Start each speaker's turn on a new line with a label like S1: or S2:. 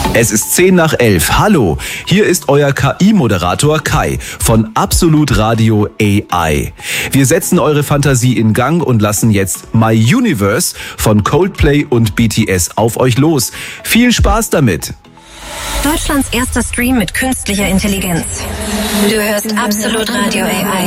S1: Es ist 10 nach 11. Hallo, hier ist euer KI-Moderator Kai von Absolut Radio AI. Wir setzen eure Fantasie in Gang und lassen jetzt My Universe von Coldplay und BTS auf euch los. Viel Spaß damit!
S2: Deutschlands erster Stream mit künstlicher Intelligenz. Du hörst Absolut Radio AI.